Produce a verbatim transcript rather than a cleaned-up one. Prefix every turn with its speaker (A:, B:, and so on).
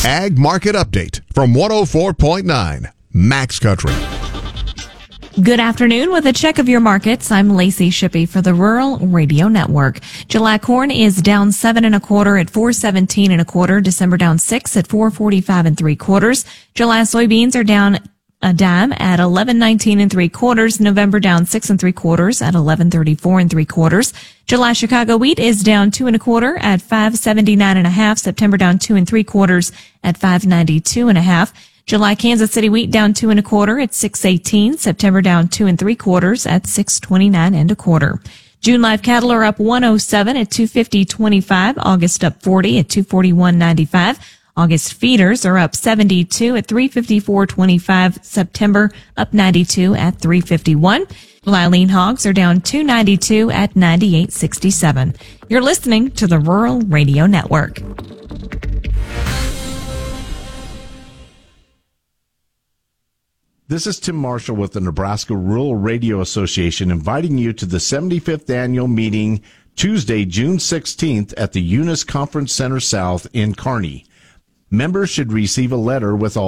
A: Ag Market Update from one oh four point nine Max Country.
B: Good afternoon. With a check of your markets, I'm Lacey Shippey for the Rural Radio Network. July corn is down seven and a quarter at four seventeen and a quarter. December down six at four forty-five and three quarters. July soybeans are down a dime at eleven nineteen and three quarters. November down six and three quarters at eleven thirty-four and three quarters. July Chicago wheat is down two and a quarter at five seventy-nine and a half. September down two and three quarters at five ninety-two and a half. July Kansas City wheat down two and a quarter at six eighteen. September down two and three quarters at six twenty-nine and a quarter. June live cattle are up one oh seven at two fifty twenty-five. August up forty at two forty-one ninety-five. August feeders are up seventy-two at three fifty-four twenty-five. September up ninety-two at three fifty-one. July lean hogs are down two ninety-two at ninety-eight sixty-seven. You're listening to the Rural Radio Network.
C: This is Tim Marshall with the Nebraska Rural Radio Association inviting you to the seventy-fifth annual meeting Tuesday, June sixteenth at the Eunice Conference Center South in Kearney. Members should receive a letter with all